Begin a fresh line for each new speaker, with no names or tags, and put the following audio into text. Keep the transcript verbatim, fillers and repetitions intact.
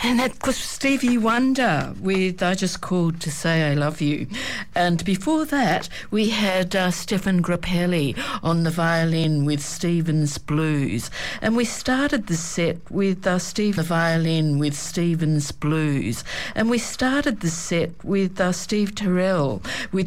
And that was Stevie Wonder with I Just Called to Say I Love You. And before that, we had uh, Stefan Grappelli on the violin with Stevens Blues. And we started the set with uh, Steve, the violin with Stevens Blues. And we started the set with uh, Steve Terrell with